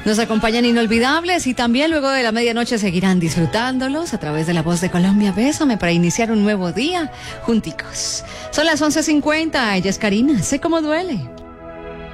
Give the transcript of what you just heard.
Nos acompañan inolvidables y también luego de la medianoche seguirán disfrutándolos a través de La Voz de Colombia. Bésame para iniciar un nuevo día junticos. Son las 11:50. Ella es Karina. Sé cómo duele.